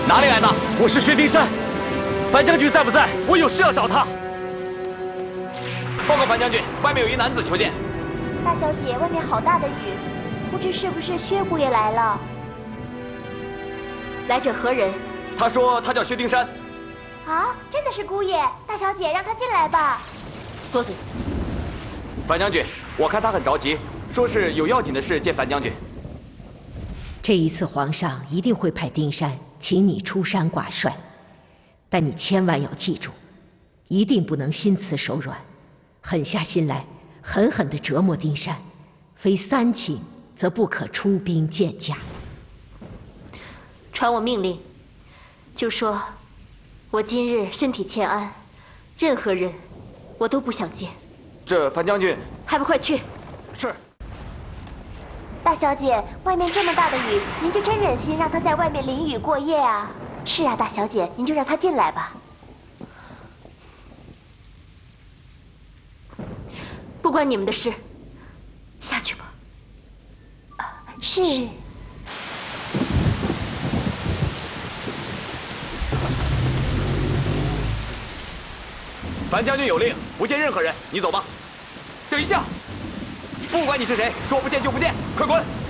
哪里来的？ 我是薛丁山，樊将军在不在？我有事要找他。 报告樊将军，外面有一男子求见。 大小姐，外面好大的雨，不知是不是薛姑爷来了？ 来者何人？ 他说他叫薛丁山。 啊，真的是姑爷！大小姐，让他进来吧。 多嘴。 樊将军，我看他很着急，说是有要紧的事见樊将军。 这一次皇上一定会派丁山请你出山挂帅，但你千万要记住，一定不能心慈手软，狠下心来狠狠地折磨丁山，非3请则不可出兵见驾。 传我命令，就说我今日身体欠安，任何人我都不想见。 这樊将军还不快去！ 是。 大小姐，外面这么大的雨，您就真忍心让他在外面淋雨过夜啊？是啊，大小姐，您就让他进来吧。 不关你们的事，下去吧。 是。 樊将军有令，不见任何人，你走吧。 等一下， 不管你是谁，说不见就不见，快滚！